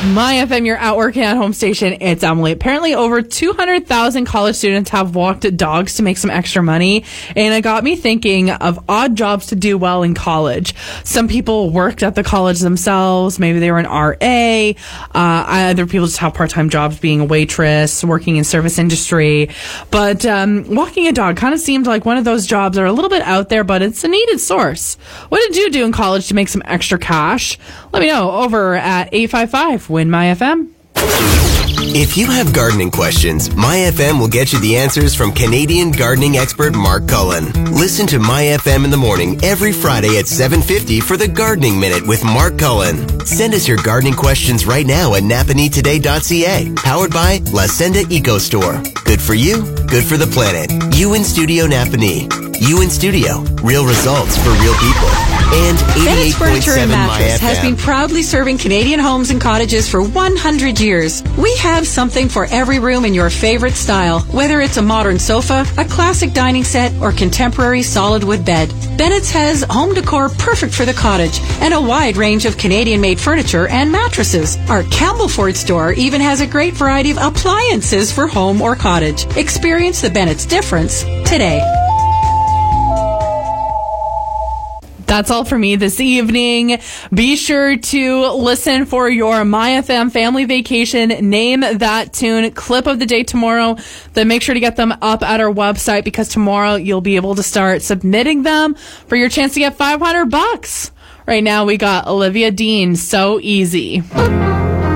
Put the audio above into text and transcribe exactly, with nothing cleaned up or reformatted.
My F M, you're out working at home station. It's Emily. Apparently, over two hundred thousand college students have walked dogs to make some extra money. And it got me thinking of odd jobs to do well in college. Some people worked at the college themselves. Maybe they were an R A. Uh, other people just have part-time jobs being a waitress, working in service industry. But um, walking a dog kind of seemed like one of those jobs that are a little bit out there, but it's a needed source. What did you do in college to make some extra cash? Let me know over at eight five five Win My F M. If you have gardening questions, My F M will get you the answers from Canadian gardening expert Mark Cullen. Listen to My F M in the morning every Friday at seven fifty for the Gardening Minute with Mark Cullen. Send us your gardening questions right now at napanee today dot c a. Powered by La Senda Eco Store. Good for you, good for the planet. You in Studio Napanee. You in Studio. Real results for real people. And eighty-eight point seven My F M has been proudly serving Canadian homes and cottages for one hundred years. We have something for every room in your favorite style, whether it's a modern sofa, a classic dining set, or contemporary solid wood bed. Bennett's has home decor perfect for the cottage and a wide range of Canadian-made furniture and mattresses. Our Campbellford store even has a great variety of appliances for home or cottage. Experience the Bennett's difference today. That's all for me this evening. Be sure to listen for your My F M family vacation. Name that tune clip of the day tomorrow. Then make sure to get them up at our website because tomorrow you'll be able to start submitting them for your chance to get five hundred bucks. Right now we got Olivia Dean, So Easy.